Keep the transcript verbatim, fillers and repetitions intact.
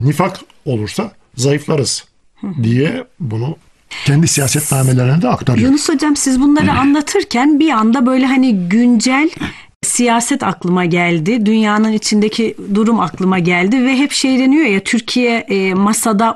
nifak olursa zayıflarız diye bunu kendi siyasetnamelerine de aktarıyor. Yunus Hocam, siz bunları anlatırken bir anda böyle hani güncel siyaset aklıma geldi. Dünyanın içindeki durum aklıma geldi ve hep şey deniyor ya, Türkiye e, masada